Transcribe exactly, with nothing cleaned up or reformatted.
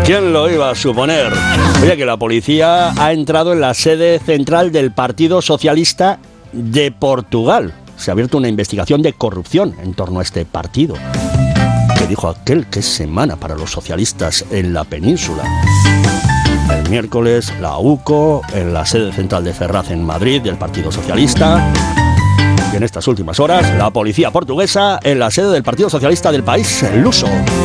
¿Quién lo iba a suponer? Oye, que la policía ha entrado en la sede central del Partido Socialista de Portugal. Se ha abierto una investigación de corrupción en torno a este partido. Que dijo aquel que es semana para los socialistas en la península. El miércoles, la U C O, en la sede central de Ferraz en Madrid, del Partido Socialista. Y en estas últimas horas, la policía portuguesa en la sede del Partido Socialista del país luso.